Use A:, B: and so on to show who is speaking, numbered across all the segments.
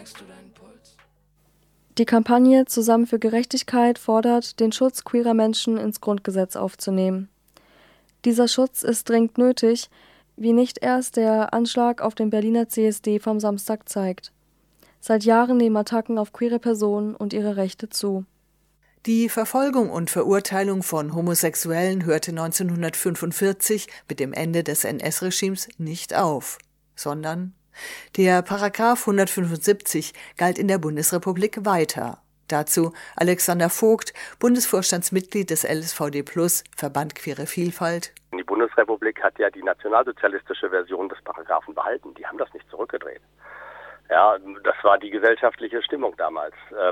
A: Die Kampagne Zusammen für Gerechtigkeit fordert, den Schutz queerer Menschen ins Grundgesetz aufzunehmen. Dieser Schutz ist dringend nötig, wie nicht erst der Anschlag auf den Berliner CSD vom Samstag zeigt. Seit Jahren nehmen Attacken auf queere Personen und ihre Rechte zu.
B: Die Verfolgung und Verurteilung von Homosexuellen hörte 1945 mit dem Ende des NS-Regimes nicht auf, sondern der Paragraph 175 galt in der Bundesrepublik weiter. Dazu Alexander Vogt, Bundesvorstandsmitglied des LSVD Plus, Verband Queere Vielfalt.
C: Die Bundesrepublik hat ja die nationalsozialistische Version des Paragraphen behalten. Die haben das nicht zurückgedreht. Ja, das war die gesellschaftliche Stimmung damals.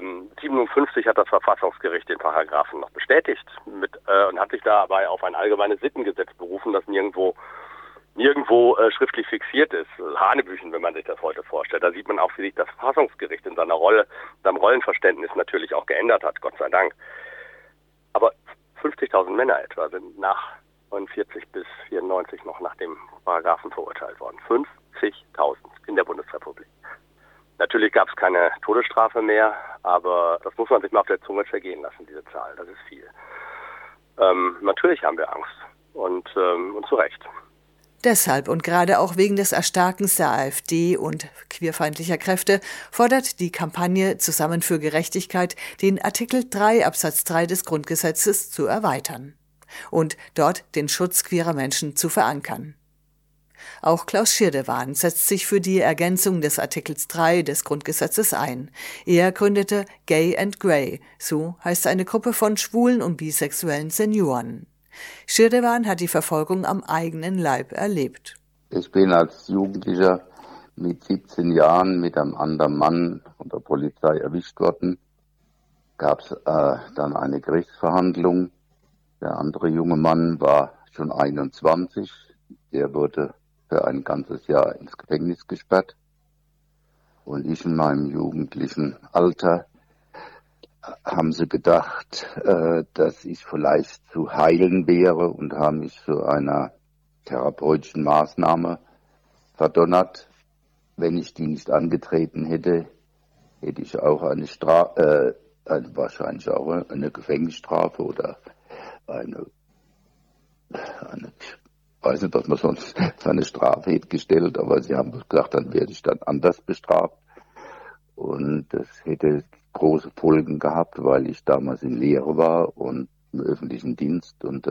C: 57 hat das Verfassungsgericht den Paragraphen noch bestätigt und hat sich dabei auf ein allgemeines Sittengesetz berufen, das nirgendwo schriftlich fixiert ist. Hanebüchen, wenn man sich das heute vorstellt. Da sieht man auch, wie sich das Verfassungsgericht in seinem Rollenverständnis natürlich auch geändert hat, Gott sei Dank. Aber 50.000 Männer etwa sind nach 49 bis 94 noch nach dem Paragraphen verurteilt worden. 50.000 in der Bundesrepublik. Natürlich gab es keine Todesstrafe mehr, aber das muss man sich mal auf der Zunge zergehen lassen, diese Zahl. Das ist viel. Natürlich haben wir Angst und zu Recht.
B: Deshalb und gerade auch wegen des Erstarkens der AfD und queerfeindlicher Kräfte fordert die Kampagne Zusammen für Gerechtigkeit, den Artikel 3 Absatz 3 des Grundgesetzes zu erweitern und dort den Schutz queerer Menschen zu verankern. Auch Klaus Schirdewan setzt sich für die Ergänzung des Artikels 3 des Grundgesetzes ein. Er gründete Gay and Grey, so heißt eine Gruppe von schwulen und bisexuellen Senioren. Schirdewan hat die Verfolgung am eigenen Leib erlebt.
D: Ich bin als Jugendlicher mit 17 Jahren mit einem anderen Mann von der Polizei erwischt worden. Gab es dann eine Gerichtsverhandlung. Der andere junge Mann war schon 21. Der wurde für ein ganzes Jahr ins Gefängnis gesperrt. Und ich in meinem jugendlichen Alter haben sie gedacht, dass ich vielleicht zu heilen wäre und haben mich zu einer therapeutischen Maßnahme verdonnert. Wenn ich die nicht angetreten hätte, hätte ich auch wahrscheinlich auch eine Gefängnisstrafe oder eine weiß nicht, was man sonst für eine Strafe hätte gestellt, aber sie haben gesagt, dann werde ich dann anders bestraft. Und das hätte große Folgen gehabt, weil ich damals in Lehre war und im öffentlichen Dienst und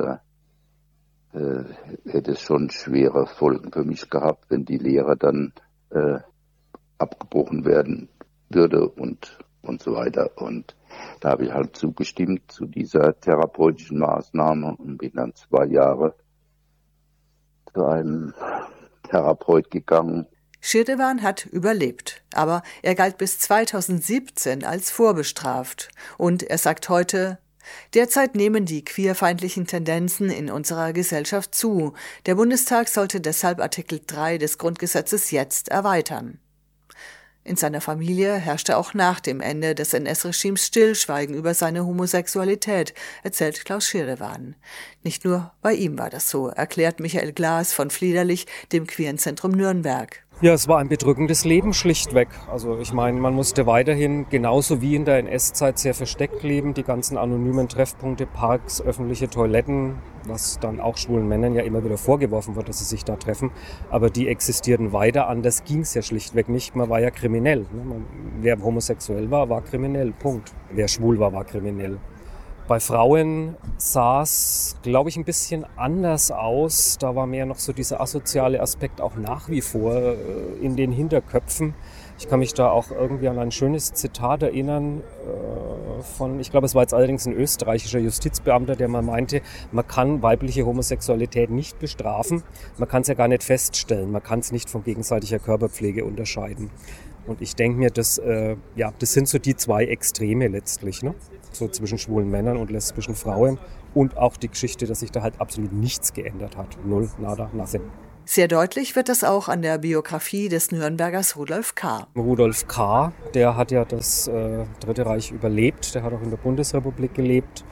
D: hätte es schon schwere Folgen für mich gehabt, wenn die Lehre dann abgebrochen werden würde und so weiter. Und da habe ich halt zugestimmt zu dieser therapeutischen Maßnahme und bin dann 2 Jahre zu einem Therapeut gegangen.
B: Schirdewan hat überlebt, aber er galt bis 2017 als vorbestraft. Und er sagt heute, derzeit nehmen die queerfeindlichen Tendenzen in unserer Gesellschaft zu. Der Bundestag sollte deshalb Artikel 3 des Grundgesetzes jetzt erweitern. In seiner Familie herrschte auch nach dem Ende des NS-Regimes Stillschweigen über seine Homosexualität, erzählt Klaus Schirdewan. Nicht nur bei ihm war das so, erklärt Michael Glas von Fliederlich, dem Queerenzentrum Nürnberg.
E: Ja, es war ein bedrückendes Leben schlichtweg. Also ich meine, man musste weiterhin, genauso wie in der NS-Zeit, sehr versteckt leben. Die ganzen anonymen Treffpunkte, Parks, öffentliche Toiletten, was dann auch schwulen Männern ja immer wieder vorgeworfen wird, dass sie sich da treffen. Aber die existierten weiter, anders ging es ja schlichtweg nicht. Man war ja kriminell. Wer homosexuell war, war kriminell, Punkt. Wer schwul war, war kriminell. Bei Frauen sah es, glaube ich, ein bisschen anders aus. Da war mehr noch so dieser asoziale Aspekt auch nach wie vor in den Hinterköpfen. Ich kann mich da auch irgendwie an ein schönes Zitat erinnern von, ich glaube, es war jetzt allerdings ein österreichischer Justizbeamter, der mal meinte, man kann weibliche Homosexualität nicht bestrafen, man kann es ja gar nicht feststellen, man kann es nicht von gegenseitiger Körperpflege unterscheiden. Und ich denke mir, das sind so die 2 Extreme letztlich, ne? So zwischen schwulen Männern und lesbischen Frauen und auch die Geschichte, dass sich da halt absolut nichts geändert hat. Null, nada, nothing.
B: Sehr deutlich wird das auch an der Biografie des Nürnbergers Rudolf K.
E: Rudolf K., der hat ja das Dritte Reich überlebt, der hat auch in der Bundesrepublik gelebt.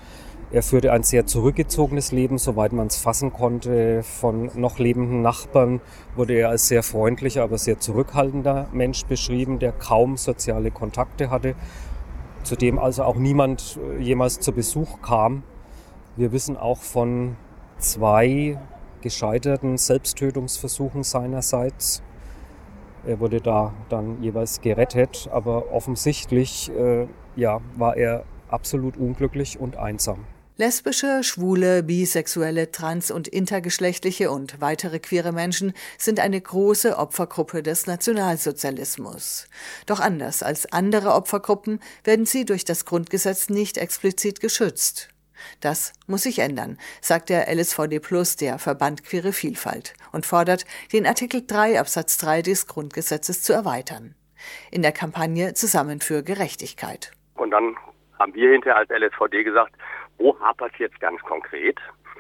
E: Er führte ein sehr zurückgezogenes Leben, soweit man es fassen konnte. Von noch lebenden Nachbarn wurde er als sehr freundlicher, aber sehr zurückhaltender Mensch beschrieben, der kaum soziale Kontakte hatte, zu dem also auch niemand jemals zu Besuch kam. Wir wissen auch von 2 gescheiterten Selbsttötungsversuchen seinerseits. Er wurde da dann jeweils gerettet, aber offensichtlich war er absolut unglücklich und einsam.
B: Lesbische, schwule, bisexuelle, trans- und intergeschlechtliche und weitere queere Menschen sind eine große Opfergruppe des Nationalsozialismus. Doch anders als andere Opfergruppen werden sie durch das Grundgesetz nicht explizit geschützt. Das muss sich ändern, sagt der LSVD Plus, der Verband Queere Vielfalt, und fordert, den Artikel 3 Absatz 3 des Grundgesetzes zu erweitern. In der Kampagne Zusammen für Gerechtigkeit.
C: Und dann haben wir hinterher als LSVD gesagt, wo hapert es jetzt ganz konkret?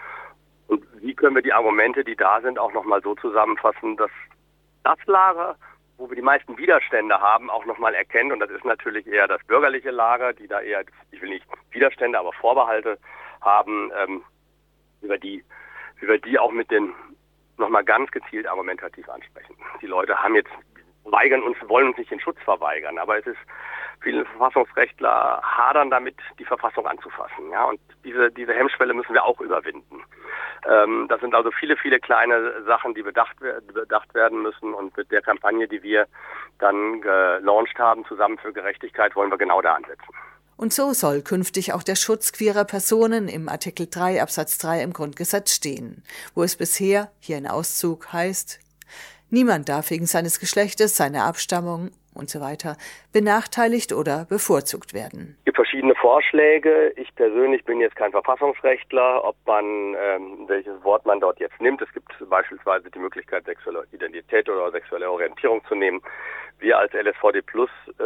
C: Und wie können wir die Argumente, die da sind, auch nochmal so zusammenfassen, dass das Lager, wo wir die meisten Widerstände haben, auch nochmal erkennt. Und das ist natürlich eher das bürgerliche Lager, die da eher, ich will nicht Widerstände, aber Vorbehalte haben, über die auch mit den nochmal ganz gezielt argumentativ ansprechen. Die Leute wollen uns nicht den Schutz verweigern, aber es ist, viele Verfassungsrechtler hadern damit, die Verfassung anzufassen. Ja, und diese Hemmschwelle müssen wir auch überwinden. Das sind also viele, viele kleine Sachen, die bedacht werden müssen. Und mit der Kampagne, die wir dann gelauncht haben, Zusammen für Gerechtigkeit, wollen wir genau da ansetzen.
B: Und so soll künftig auch der Schutz queerer Personen im Artikel 3 Absatz 3 im Grundgesetz stehen, wo es bisher, hier ein Auszug, heißt: Niemand darf wegen seines Geschlechtes, seiner Abstammung und so weiter benachteiligt oder bevorzugt werden.
C: Es gibt verschiedene Vorschläge. Ich persönlich bin jetzt kein Verfassungsrechtler, ob man welches Wort man dort jetzt nimmt. Es gibt beispielsweise die Möglichkeit, sexuelle Identität oder sexuelle Orientierung zu nehmen. Wir als LSVD Plus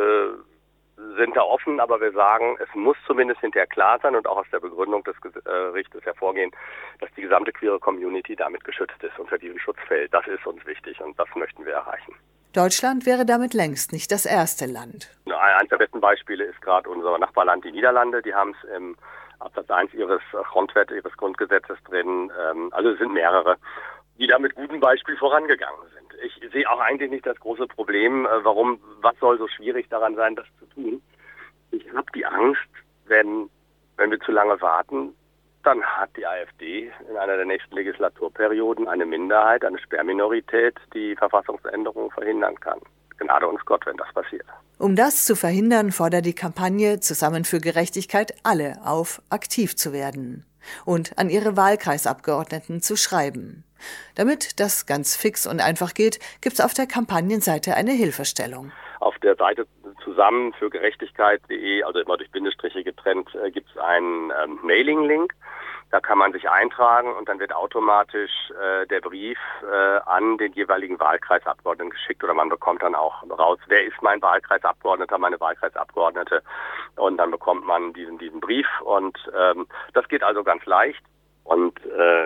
C: sind da offen, aber wir sagen, es muss zumindest hinterher klar sein und auch aus der Begründung des Richtes hervorgehen, dass die gesamte queere Community damit geschützt ist, unter diesem Schutz fällt. Das ist uns wichtig und das möchten wir erreichen.
B: Deutschland wäre damit längst nicht das erste Land.
C: Eines der besten Beispiele ist gerade unser Nachbarland, die Niederlande. Die haben es im Absatz 1 ihres Grundgesetzes drin. Also es sind mehrere, die da mit gutem Beispiel vorangegangen sind. Ich sehe auch eigentlich nicht das große Problem, was soll so schwierig daran sein, das zu tun. Ich habe die Angst, wenn wir zu lange warten, dann hat die AfD in einer der nächsten Legislaturperioden eine Minderheit, eine Sperrminorität, die Verfassungsänderungen verhindern kann. Gnade uns Gott, wenn das passiert.
B: Um das zu verhindern, fordert die Kampagne Zusammen für Gerechtigkeit alle auf, aktiv zu werden und an ihre Wahlkreisabgeordneten zu schreiben. Damit das ganz fix und einfach geht, gibt's auf der Kampagnenseite eine Hilfestellung.
C: Auf der Seite zusammen für Gerechtigkeit.de, also immer durch Bindestriche getrennt, gibt es einen Mailing-Link. Da kann man sich eintragen und dann wird automatisch der Brief an den jeweiligen Wahlkreisabgeordneten geschickt oder man bekommt dann auch raus, wer ist mein Wahlkreisabgeordneter, meine Wahlkreisabgeordnete, und dann bekommt man diesen Brief und das geht also ganz leicht und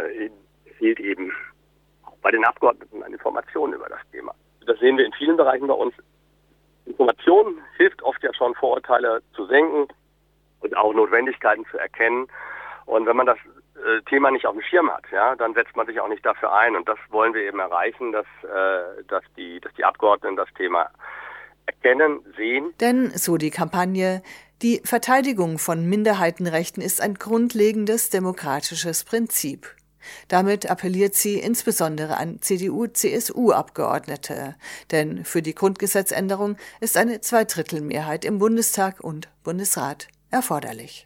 C: fehlt eben auch bei den Abgeordneten an Informationen über das Thema. Das sehen wir in vielen Bereichen bei uns. Information hilft oft ja schon, Vorurteile zu senken und auch Notwendigkeiten zu erkennen. Und wenn man das Thema nicht auf dem Schirm hat, ja, dann setzt man sich auch nicht dafür ein. Und das wollen wir eben erreichen, dass die Abgeordneten das Thema erkennen, sehen.
B: Denn, so die Kampagne, die Verteidigung von Minderheitenrechten ist ein grundlegendes demokratisches Prinzip. Damit appelliert sie insbesondere an CDU-CSU-Abgeordnete, denn für die Grundgesetzänderung ist eine Zweidrittelmehrheit im Bundestag und Bundesrat erforderlich.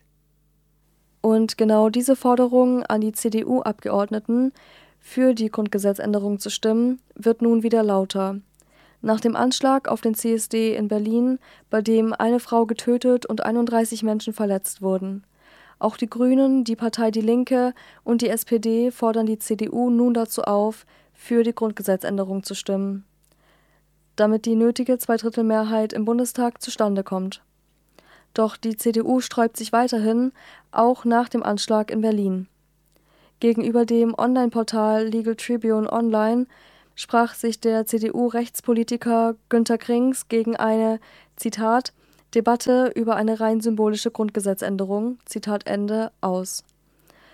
A: Und genau diese Forderung an die CDU-Abgeordneten, für die Grundgesetzänderung zu stimmen, wird nun wieder lauter. Nach dem Anschlag auf den CSD in Berlin, bei dem eine Frau getötet und 31 Menschen verletzt wurden. Auch die Grünen, die Partei Die Linke und die SPD fordern die CDU nun dazu auf, für die Grundgesetzänderung zu stimmen, damit die nötige Zweidrittelmehrheit im Bundestag zustande kommt. Doch die CDU sträubt sich weiterhin, auch nach dem Anschlag in Berlin. Gegenüber dem Online-Portal Legal Tribune Online sprach sich der CDU-Rechtspolitiker Günter Krings gegen eine, Zitat, Debatte über eine rein symbolische Grundgesetzänderung, Zitat Ende, aus.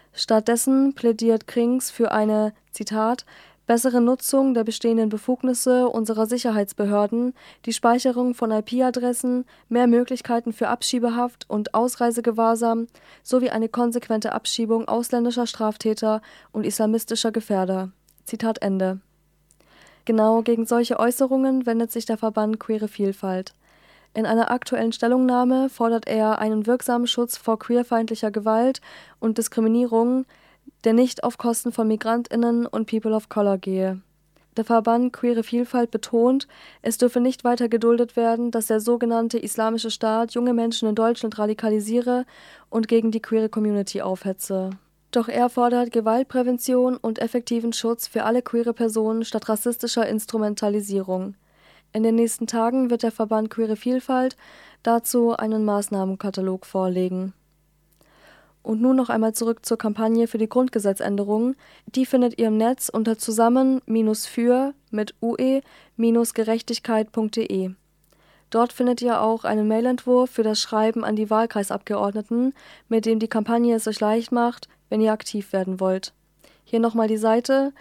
A: Stattdessen plädiert Krings für eine, Zitat, bessere Nutzung der bestehenden Befugnisse unserer Sicherheitsbehörden, die Speicherung von IP-Adressen, mehr Möglichkeiten für Abschiebehaft und Ausreisegewahrsam sowie eine konsequente Abschiebung ausländischer Straftäter und islamistischer Gefährder. Zitat Ende. Genau gegen solche Äußerungen wendet sich der Verband Queere Vielfalt. In einer aktuellen Stellungnahme fordert er einen wirksamen Schutz vor queerfeindlicher Gewalt und Diskriminierung, der nicht auf Kosten von MigrantInnen und People of Color gehe. Der Verband Queere Vielfalt betont, es dürfe nicht weiter geduldet werden, dass der sogenannte Islamische Staat junge Menschen in Deutschland radikalisiere und gegen die queere Community aufhetze. Doch er fordert Gewaltprävention und effektiven Schutz für alle queere Personen statt rassistischer Instrumentalisierung. In den nächsten Tagen wird der Verband Queere Vielfalt dazu einen Maßnahmenkatalog vorlegen. Und nun noch einmal zurück zur Kampagne für die Grundgesetzänderung. Die findet ihr im Netz unter zusammen-für mit ue-gerechtigkeit.de. Dort findet ihr auch einen Mailentwurf für das Schreiben an die Wahlkreisabgeordneten, mit dem die Kampagne es euch leicht macht, wenn ihr aktiv werden wollt. Hier nochmal die Seite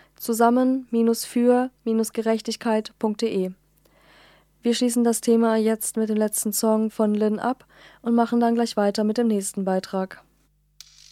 A: zusammen-für-gerechtigkeit.de. Wir schließen das Thema jetzt mit dem letzten Song von Lynn ab und machen dann gleich weiter mit dem nächsten Beitrag.